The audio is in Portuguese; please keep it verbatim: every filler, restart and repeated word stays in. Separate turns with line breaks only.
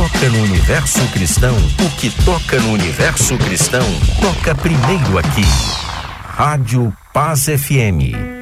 toca no universo cristão, o que toca no universo cristão, toca primeiro aqui. Rádio Paz F M.